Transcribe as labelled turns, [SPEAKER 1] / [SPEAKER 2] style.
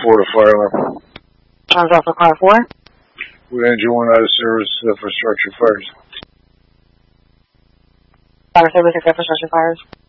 [SPEAKER 1] report a fire alarm.
[SPEAKER 2] I was also car 4.
[SPEAKER 1] We engine 1 out of service for structure fires.
[SPEAKER 2] Fire service except for structure fires.